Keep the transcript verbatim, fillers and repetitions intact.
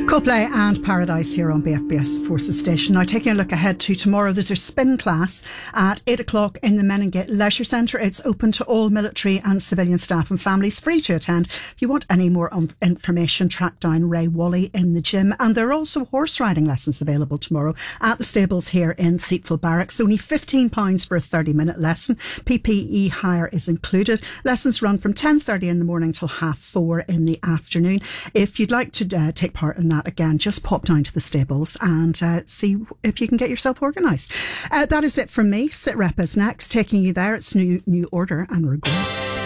Coldplay and Paradise here on B F B S Forces Station. Now, taking a look ahead to tomorrow, there's a spin class at eight o'clock in the Meningate Leisure Centre. It's open to all military and civilian staff and families, free to attend. If you want any more information, track down Ray Wally in the gym. And there are also horse riding lessons available tomorrow at the stables here in Theatful Barracks. Only fifteen pounds for a thirty minute lesson. P P E hire is included. Lessons run from ten thirty in the morning till half four in the afternoon. If you'd like to uh, take part in that, again, just pop down to the stables and uh, see if you can get yourself organised. Uh, that is it from me. Sit Rep is next, taking you there. It's New New Order and Regret.